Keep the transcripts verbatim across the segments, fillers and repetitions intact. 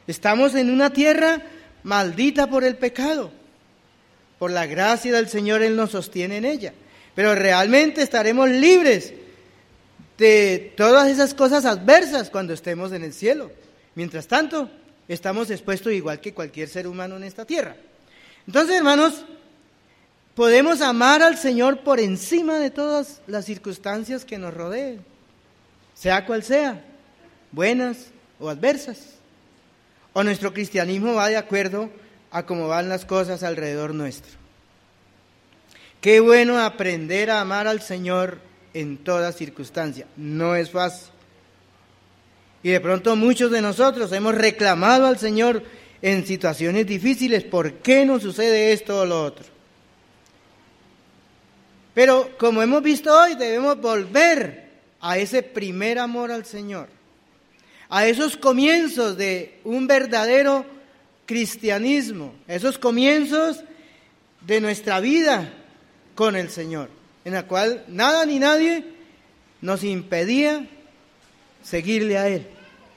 Estamos en una tierra maldita por el pecado. Por la gracia del Señor Él nos sostiene en ella. Pero realmente estaremos libres de todas esas cosas adversas cuando estemos en el cielo. Mientras tanto, estamos expuestos igual que cualquier ser humano en esta tierra. Entonces, hermanos, podemos amar al Señor por encima de todas las circunstancias que nos rodeen, sea cual sea, buenas o adversas. O nuestro cristianismo va de acuerdo a cómo van las cosas alrededor nuestro. Qué bueno aprender a amar al Señor en toda circunstancia. No es fácil. Y de pronto muchos de nosotros hemos reclamado al Señor en situaciones difíciles. ¿Por qué nos sucede esto o lo otro? Pero como hemos visto hoy, debemos volver a ese primer amor al Señor. A esos comienzos de un verdadero cristianismo. Esos comienzos de nuestra vida con el Señor, en la cual nada ni nadie nos impedía seguirle a Él,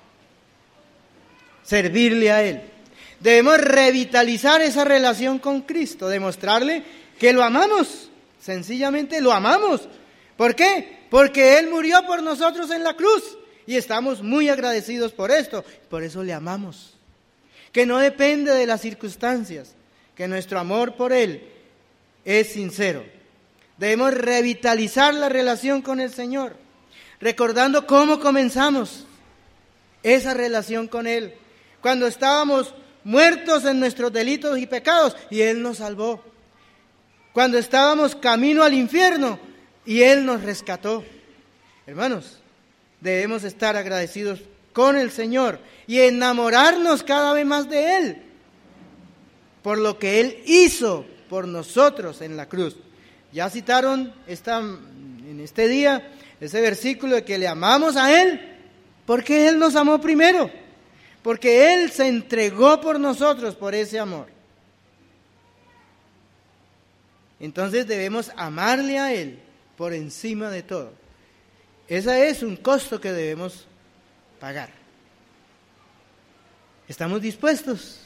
servirle a Él. Debemos revitalizar esa relación con Cristo, demostrarle que lo amamos, sencillamente lo amamos. ¿Por qué? Porque Él murió por nosotros en la cruz y estamos muy agradecidos por esto, por eso le amamos. Que no depende de las circunstancias, que nuestro amor por Él es sincero. Debemos revitalizar la relación con el Señor, recordando cómo comenzamos esa relación con Él, cuando estábamos muertos en nuestros delitos y pecados y Él nos salvó, cuando estábamos camino al infierno y Él nos rescató. Hermanos, debemos estar agradecidos con el Señor y enamorarnos cada vez más de Él, por lo que Él hizo por nosotros en la cruz. Ya citaron esta, en este día ese versículo de que le amamos a Él porque Él nos amó primero, porque Él se entregó por nosotros por ese amor. Entonces debemos amarle a Él por encima de todo. Ese es un costo que debemos pagar. ¿Estamos dispuestos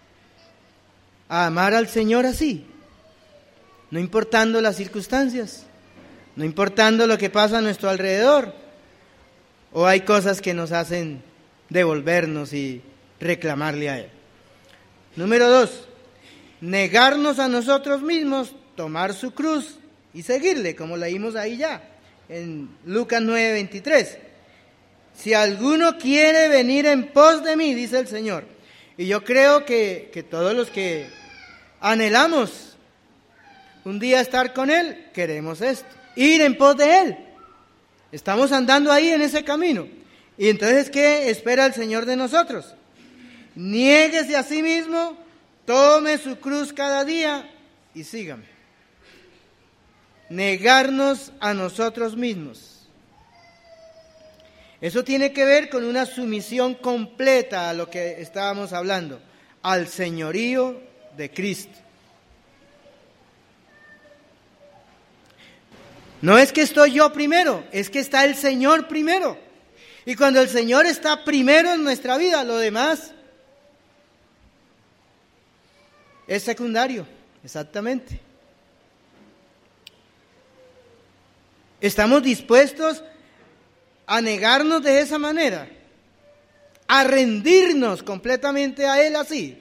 a amar al Señor así? No importando las circunstancias, no importando lo que pasa a nuestro alrededor, o hay cosas que nos hacen devolvernos y reclamarle a Él. Número dos, negarnos a nosotros mismos, tomar su cruz y seguirle, como leímos ahí ya, en Lucas nueve veintitrés. Si alguno quiere venir en pos de mí, dice el Señor. Y yo creo que, que todos los que anhelamos un día estar con Él, queremos esto, ir en pos de Él. Estamos andando ahí en ese camino. Y entonces, ¿qué espera el Señor de nosotros? Niéguese a sí mismo, tome su cruz cada día y sígame. Negarnos a nosotros mismos. Eso tiene que ver con una sumisión completa a lo que estábamos hablando, al señorío de Cristo. No es que estoy yo primero, es que está el Señor primero. Y cuando el Señor está primero en nuestra vida, lo demás es secundario, exactamente. ¿Estamos dispuestos a negarnos de esa manera? ¿A rendirnos completamente a Él así?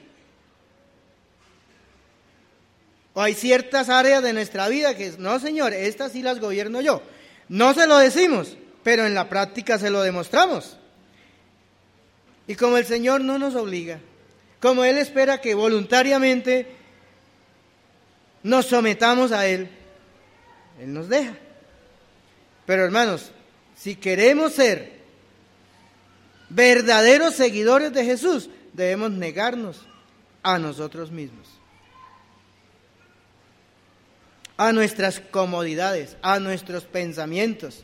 ¿O hay ciertas áreas de nuestra vida que, no Señor, estas sí las gobierno yo? No se lo decimos, pero en la práctica se lo demostramos. Y como el Señor no nos obliga, como Él espera que voluntariamente nos sometamos a Él, Él nos deja. Pero hermanos, si queremos ser verdaderos seguidores de Jesús, debemos negarnos a nosotros mismos, a nuestras comodidades, a nuestros pensamientos,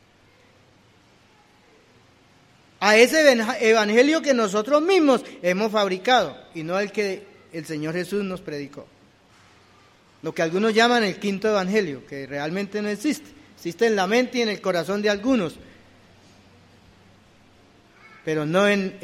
a ese evangelio que nosotros mismos hemos fabricado y no el que el Señor Jesús nos predicó. Lo que algunos llaman el quinto evangelio, que realmente no existe. Existe en la mente y en el corazón de algunos, pero no en